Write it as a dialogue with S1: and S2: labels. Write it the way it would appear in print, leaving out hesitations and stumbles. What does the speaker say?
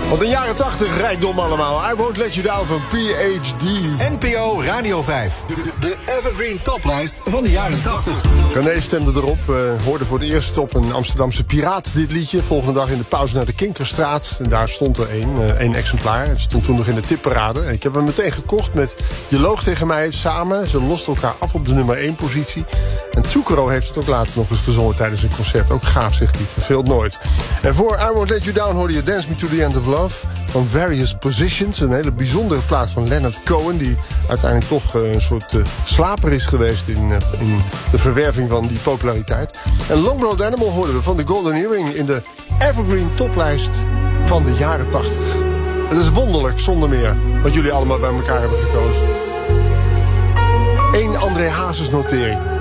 S1: Wat een jaren 80 rijkdom allemaal. I Won't Let You Down van PhD.
S2: NPO Radio 5. De Evergreen Toplijst van de jaren 80.
S1: René stemde erop. Hoorde voor het eerst op een Amsterdamse piraat dit liedje. Volgende dag in de pauze naar de Kinkerstraat. En daar stond er één exemplaar. Het stond toen nog in de tipparade. Ik heb hem meteen gekocht met Je loog tegen mij samen. Ze losten elkaar af op de nummer 1 positie. En Zucchero heeft het ook later nog eens gezongen tijdens een concert. Ook gaaf, zegt hij. Verveelt nooit. En voor I Won't Let You Down hoorde je Dance Me to the End of Love van Various Positions. Een hele bijzondere plaat van Leonard Cohen, die uiteindelijk toch een soort slaper is geweest in de verwerving van die populariteit. En Long Road Animal hoorden we van de Golden Earring in de Evergreen Toplijst van de jaren 80. Het is wonderlijk, zonder meer, wat jullie allemaal bij elkaar hebben gekozen. 1 André Hazes notering.